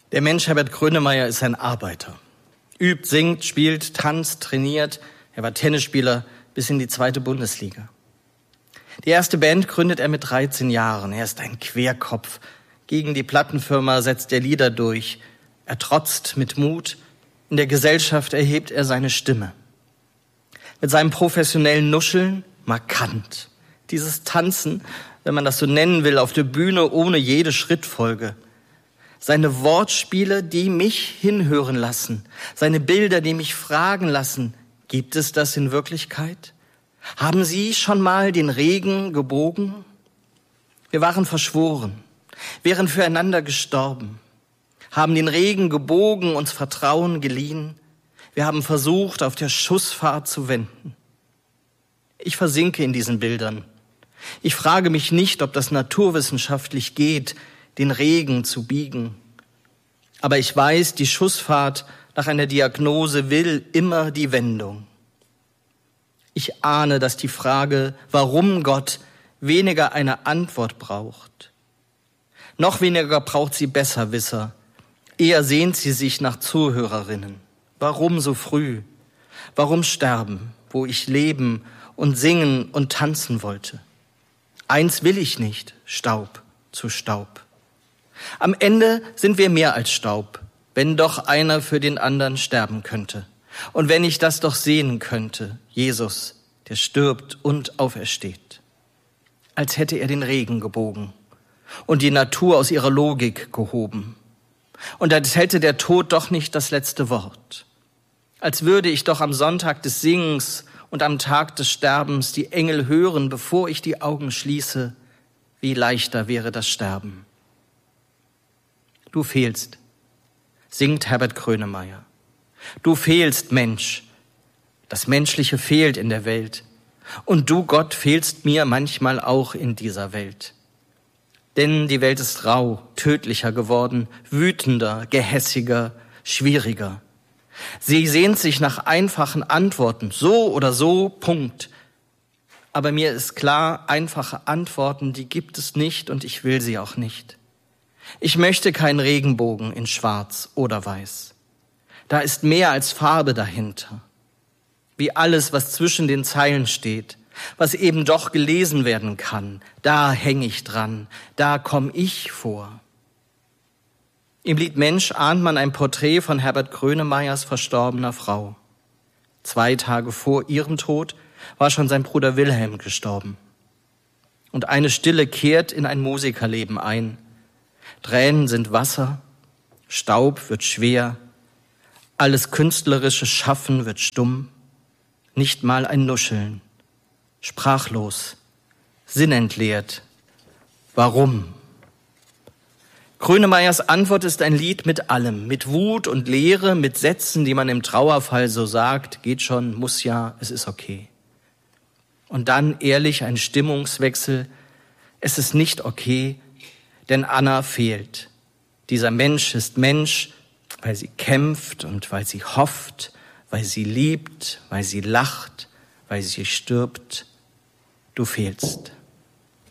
Der Mensch Herbert Grönemeyer ist ein Arbeiter. Übt, singt, spielt, tanzt, trainiert. Er war Tennisspieler bis in die 2. Bundesliga. Die erste Band gründet er mit 13 Jahren. Er ist ein Querkopf. Gegen die Plattenfirma setzt er Lieder durch. Er trotzt mit Mut. In der Gesellschaft erhebt er seine Stimme. Mit seinem professionellen Nuscheln markant. Dieses Tanzen, wenn man das so nennen will, auf der Bühne ohne jede Schrittfolge. Seine Wortspiele, die mich hinhören lassen. Seine Bilder, die mich fragen lassen, gibt es das in Wirklichkeit? Haben Sie schon mal den Regen gebogen? Wir waren verschworen, wären füreinander gestorben, haben den Regen gebogen, uns Vertrauen geliehen. Wir haben versucht, auf der Schussfahrt zu wenden. Ich versinke in diesen Bildern. Ich frage mich nicht, ob das naturwissenschaftlich geht, den Regen zu biegen. Aber ich weiß, die Schussfahrt nach einer Diagnose will immer die Wendung. Ich ahne, dass die Frage, warum Gott, weniger eine Antwort braucht. Noch weniger braucht sie Besserwisser. Eher sehnt sie sich nach Zuhörerinnen. Warum so früh? Warum sterben, wo ich leben und singen und tanzen wollte? Eins will ich nicht, Staub zu Staub. Am Ende sind wir mehr als Staub, wenn doch einer für den anderen sterben könnte. Und wenn ich das doch sehen könnte, Jesus, der stirbt und aufersteht. Als hätte er den Regen gebogen und die Natur aus ihrer Logik gehoben. Und als hätte der Tod doch nicht das letzte Wort. Als würde ich doch am Sonntag des Singens und am Tag des Sterbens die Engel hören, bevor ich die Augen schließe, wie leichter wäre das Sterben. Du fehlst, singt Herbert Grönemeyer. Du fehlst, Mensch. Das Menschliche fehlt in der Welt. Und du, Gott, fehlst mir manchmal auch in dieser Welt. Denn die Welt ist rau, tödlicher geworden, wütender, gehässiger, schwieriger. Sie sehnt sich nach einfachen Antworten, so oder so, Punkt. Aber mir ist klar, einfache Antworten, die gibt es nicht und ich will sie auch nicht. Ich möchte keinen Regenbogen in Schwarz oder Weiß. Da ist mehr als Farbe dahinter. Wie alles, was zwischen den Zeilen steht, was eben doch gelesen werden kann, da hänge ich dran, da komme ich vor. Im Lied Mensch ahnt man ein Porträt von Herbert Grönemeyers verstorbener Frau. 2 Tage vor ihrem Tod war schon sein Bruder Wilhelm gestorben. Und eine Stille kehrt in ein Musikerleben ein. Tränen sind Wasser, Staub wird schwer, alles künstlerische Schaffen wird stumm, nicht mal ein Nuscheln, sprachlos, sinnentleert. Warum? Grönemeyers Antwort ist ein Lied mit allem, mit Wut und Leere, mit Sätzen, die man im Trauerfall so sagt, geht schon, muss ja, es ist okay. Und dann ehrlich ein Stimmungswechsel, es ist nicht okay, denn Anna fehlt. Dieser Mensch ist Mensch, weil sie kämpft und weil sie hofft, weil sie liebt, weil sie lacht, weil sie stirbt. Du fehlst.